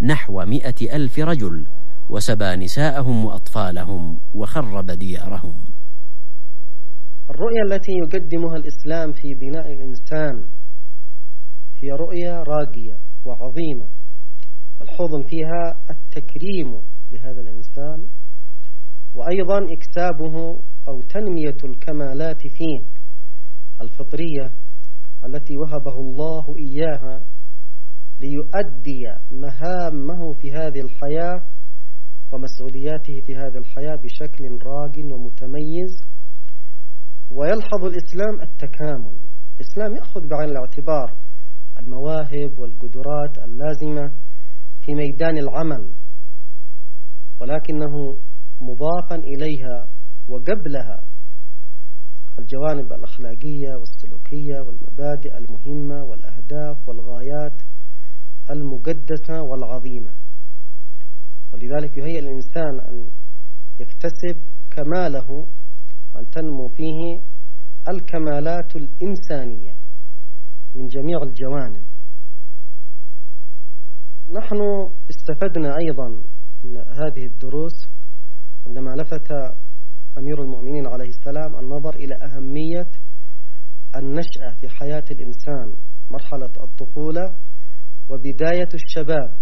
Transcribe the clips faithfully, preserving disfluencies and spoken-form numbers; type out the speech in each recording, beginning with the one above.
نحو مئة ألف رجل، وسبى نساءهم وأطفالهم وخرب ديارهم. الرؤية التي يقدمها الإسلام في بناء الإنسان هي رؤية راقية وعظيمة، ملحوظ فيها التكريم لهذا الإنسان، وأيضا إكسابه أو تنمية الكمالات فيه الفطرية التي وهبه الله إياها ليؤدي مهامه في هذه الحياة ومسؤولياته في هذه الحياة بشكل راق ومتميز. ويلحظ الإسلام التكامل. الإسلام يأخذ بعين الاعتبار المواهب والقدرات اللازمة في ميدان العمل، ولكنه مضافا إليها وقبلها الجوانب الأخلاقية والسلوكية والمبادئ المهمة والأهداف والغايات المقدسة والعظيمة. ولذلك يهيئ الإنسان أن يكتسب كماله وأن تنمو فيه الكمالات الإنسانية من جميع الجوانب. نحن استفدنا أيضا من هذه الدروس عندما لفت أمير المؤمنين عليه السلام النظر إلى أهمية النشأة في حياة الإنسان، مرحلة الطفولة وبداية الشباب.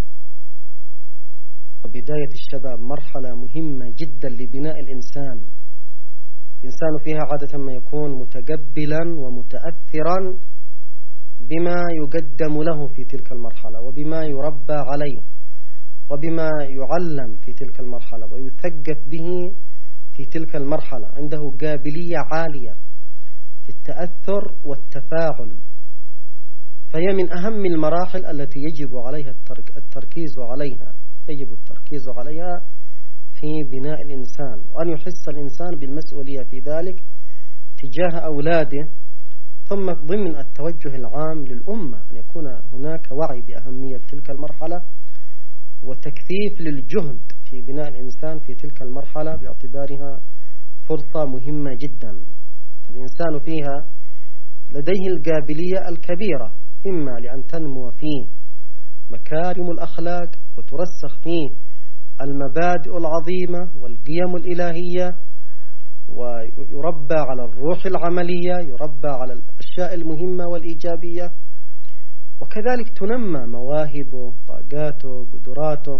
وبداية الشباب مرحلة مهمة جدا لبناء الإنسان. الإنسان فيها عادة ما يكون متقبلا ومتأثرا بما يقدم له في تلك المرحلة وبما يربى عليه وبما يعلم في تلك المرحلة ويثقف به في تلك المرحلة. عنده قابلية عالية في التأثر والتفاعل، فهي من أهم المراحل التي يجب عليها التركيز عليها يجب التركيز عليها في بناء الإنسان، وأن يحس الإنسان بالمسؤولية في ذلك تجاه أولاده، ثم ضمن التوجه العام للأمة أن يكون هناك وعي بأهمية تلك المرحلة وتكثيف للجهد في بناء الإنسان في تلك المرحلة باعتبارها فرصة مهمة جدا. فالإنسان فيها لديه القابلية الكبيرة، إما لأن تنمو فيه مكارم الأخلاق وترسخ فيه المبادئ العظيمة والقيم الإلهية، ويربى على الروح العملية، يربى على الأشياء المهمة والإيجابية، وكذلك تنمى مواهبه طاقاته قدراته،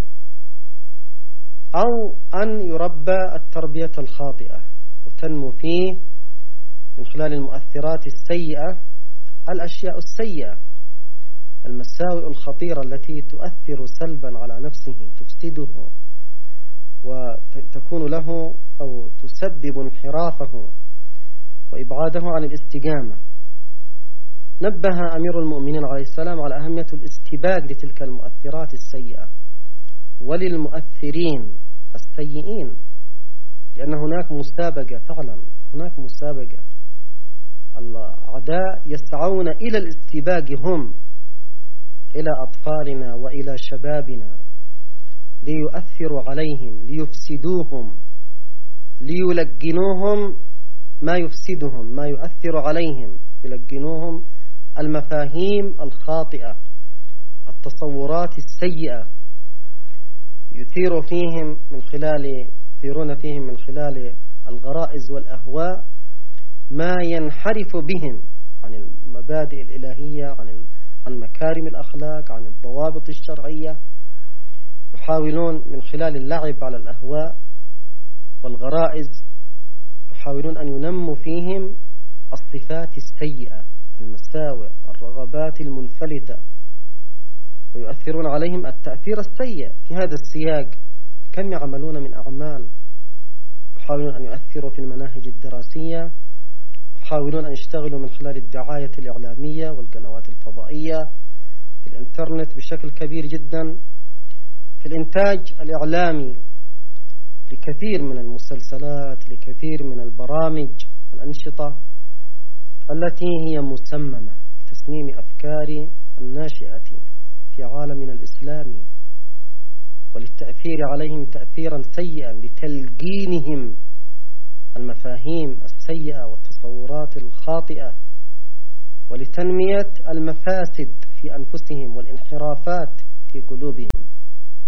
أو أن يربى التربية الخاطئة وتنمو فيه من خلال المؤثرات السيئة الأشياء السيئة المساوئ الخطيرة التي تؤثر سلبا على نفسه تفسده وتكون له أو تسبب انحرافه وإبعاده عن الاستقامة. نبه أمير المؤمنين عليه السلام على أهمية الاستباق لتلك المؤثرات السيئة وللمؤثرين السيئين، لأن هناك مسابقة فعلا، هناك مسابقة. الأعداء يسعون إلى الاستباق هم إلى أطفالنا وإلى شبابنا ليؤثروا عليهم، ليفسدوهم، ليلقنوهم ما يفسدهم، ما يؤثر عليهم، يلقنوهم المفاهيم الخاطئة، التصورات السيئة، يثير فيهم من خلال يثيرون فيهم من خلال الغرائز والأهواء ما ينحرف بهم عن المبادئ الإلهية، عن عن مكارم الأخلاق، عن الضوابط الشرعية. يحاولون من خلال اللعب على الأهواء والغرائز يحاولون أن ينموا فيهم الصفات السيئة، المساوئ، الرغبات المنفلتة، ويؤثرون عليهم التأثير السيء. في هذا السياق كم يعملون من أعمال، يحاولون أن يؤثروا في المناهج الدراسية، يحاولون أن يشتغلوا من خلال الدعاية الإعلامية والقنوات الفضائية، في الإنترنت بشكل كبير جدا، في الإنتاج الإعلامي لكثير من المسلسلات، لكثير من البرامج والأنشطة التي هي مسممة لتسميم أفكار الناشئة في عالمنا الإسلامي وللتأثير عليهم تأثيرا سيئا، لتلقينهم المفاهيم السيئة والتصورات الخاطئة، ولتنمية المفاسد في أنفسهم والانحرافات في قلوبهم.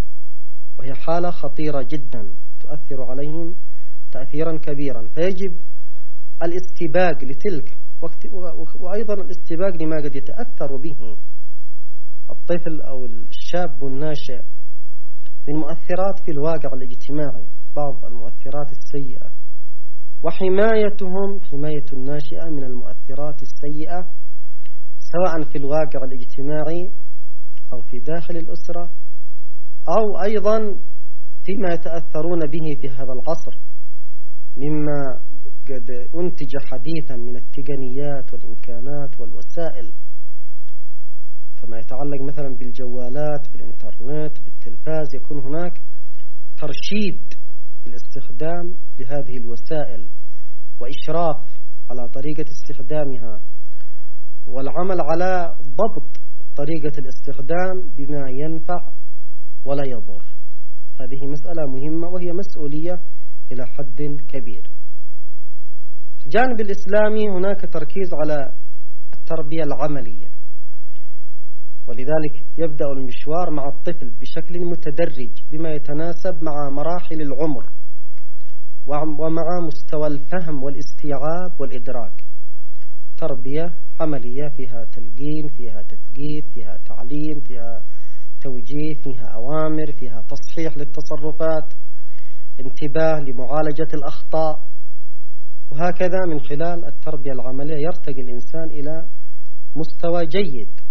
وهي حالة خطيرة جدا تؤثر عليهم تأثيرا كبيرا، فيجب الاستباق لتلك وأيضا الاستباق لما قد يتأثر به الطفل أو الشاب الناشئ من مؤثرات في الواقع الاجتماعي، بعض المؤثرات السيئة، وحمايتهم حماية الناشئة من المؤثرات السيئة سواء في الواقع الاجتماعي أو في داخل الأسرة أو أيضا فيما يتأثرون به في هذا العصر مما قد أنتج حديثا من التقنيات والإمكانات والوسائل، فما يتعلق مثلا بالجوالات، بالإنترنت، بالتلفاز، يكون هناك ترشيد الاستخدام لهذه الوسائل وإشراف على طريقة استخدامها والعمل على ضبط طريقة الاستخدام بما ينفع ولا يضر. هذه مسألة مهمة وهي مسؤولية إلى حد كبير. في الجانب الإسلامي هناك تركيز على التربية العملية، ولذلك يبدأ المشوار مع الطفل بشكل متدرج بما يتناسب مع مراحل العمر ومع مستوى الفهم والاستيعاب والإدراك. تربية عملية فيها تلقين، فيها تثقيف، فيها تعليم، فيها توجيه، فيها أوامر، فيها تصحيح للتصرفات، انتباه لمعالجة الأخطاء، وهكذا من خلال التربية العملية يرتقي الإنسان إلى مستوى جيد